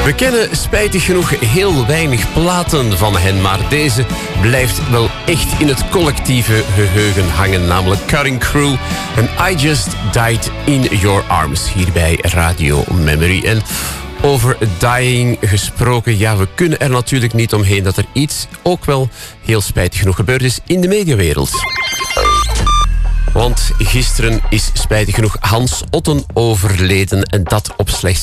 We kennen spijtig genoeg heel weinig platen van hen, maar deze blijft wel echt in het collectieve geheugen hangen, namelijk Cutting Crew en I Just Died in Your Arms, hier bij Radio Memory. En over dying gesproken, ja, we kunnen er natuurlijk niet omheen dat er iets ook wel heel spijtig genoeg gebeurd is in de mediawereld. Want gisteren is spijtig genoeg Hans Otten overleden en dat op slechts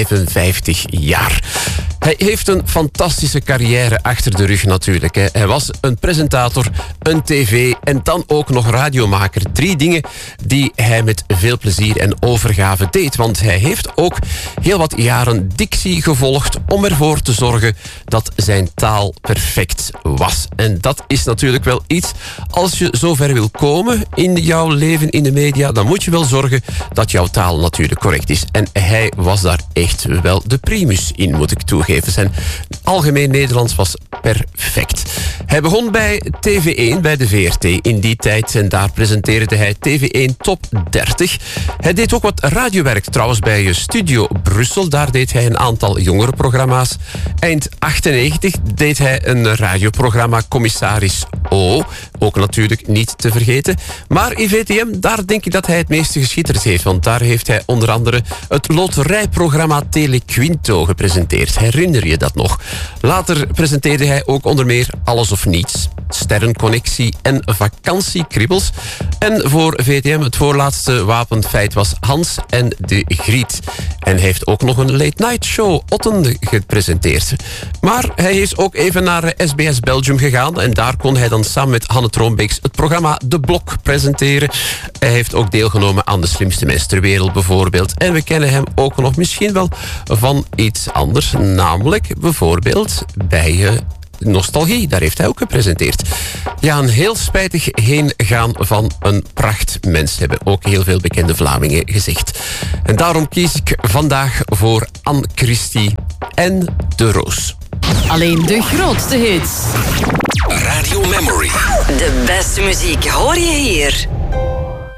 55 jaar. Hij heeft een fantastische carrière achter de rug natuurlijk. Hij was een presentator, een tv en dan ook nog radiomaker. 3 dingen die hij met veel plezier en overgave deed. Want hij heeft ook heel wat jaren dictie gevolgd om ervoor te zorgen dat zijn taal perfect was. En dat is natuurlijk wel iets, als je zover wil komen in jouw leven in de media, dan moet je wel zorgen dat jouw taal natuurlijk correct is. En hij was daar echt wel de primus in, moet ik toegeven. Zijn algemeen Nederlands was perfect. Hij begon bij TV1, bij de VRT in die tijd. En daar presenteerde hij TV1 Top 30. Hij deed ook wat radiowerk trouwens bij Studio Brussel. Daar deed hij een aantal jongerenprogramma's. Eind 98 deed hij een radioprogramma Commissaris O. Ook natuurlijk niet te vergeten. Maar in VTM, daar denk ik dat hij het meeste geschitterd heeft. Want daar heeft hij onder andere het loterijprogramma Telequinto gepresenteerd. Herinner je dat nog? Later presenteerde hij ook onder meer Alles of Niets, Sterrenconnectie en Vakantiekribbels. En voor VTM het voorlaatste wapenfeit was Hans en de Griet. En hij heeft ook nog een late night show Otten gepresenteerd. Maar hij is ook even naar SBS Belgium gegaan en daar kon hij dan samen met Hanne Troombeeks het programma De Blok presenteren. Hij heeft ook deelgenomen aan De Slimste Mens ter Wereld bijvoorbeeld. En we kennen hem ook nog misschien wel van iets anders, namelijk bijvoorbeeld bij Nostalgie, daar heeft hij ook gepresenteerd. Ja, een heel spijtig heen gaan van een prachtmens, hebben ook heel veel bekende Vlamingen gezegd. En daarom kies ik vandaag voor Anne Christie en De Roos. Alleen de grootste hits. Radio Memory. De beste muziek hoor je hier.